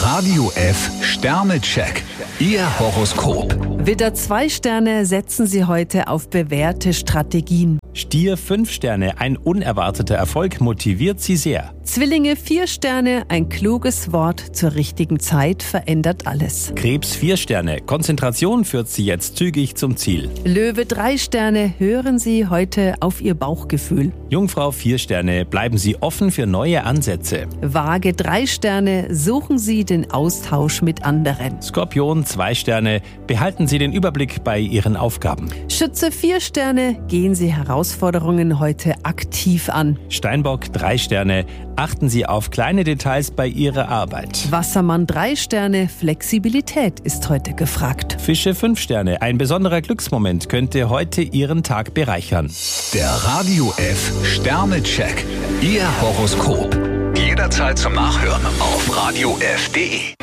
Radio F Sternecheck. Ihr Horoskop. Widder 2 Sterne, setzen Sie heute auf bewährte Strategien. Stier 5 Sterne, ein unerwarteter Erfolg motiviert Sie sehr. Zwillinge 4 Sterne, ein kluges Wort zur richtigen Zeit verändert alles. Krebs 4 Sterne, Konzentration führt Sie jetzt zügig zum Ziel. Löwe 3 Sterne, hören Sie heute auf Ihr Bauchgefühl. Jungfrau 4 Sterne, bleiben Sie offen für neue Ansätze. Waage 3 Sterne, suchen Sie den Austausch mit anderen. Skorpion 2 Sterne, behalten Sie den Überblick bei Ihren Aufgaben. Schütze 4 Sterne, gehen Sie Herausforderungen heute aktiv an. Steinbock 3 Sterne, achten Sie auf kleine Details bei Ihrer Arbeit. Wassermann 3 Sterne, Flexibilität ist heute gefragt. Fische 5 Sterne, ein besonderer Glücksmoment könnte heute Ihren Tag bereichern. Der Radio F Sternecheck. Ihr Horoskop. Jederzeit zum Nachhören auf radiof.de.